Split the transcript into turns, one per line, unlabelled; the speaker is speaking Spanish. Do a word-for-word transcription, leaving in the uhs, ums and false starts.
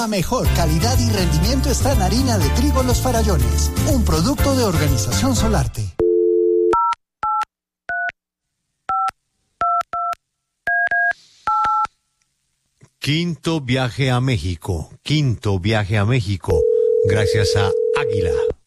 La mejor calidad y rendimiento está en harina de trigo Los Farallones, un producto de Organización Solarte.
Quinto viaje a México, quinto viaje a México, gracias a Águila.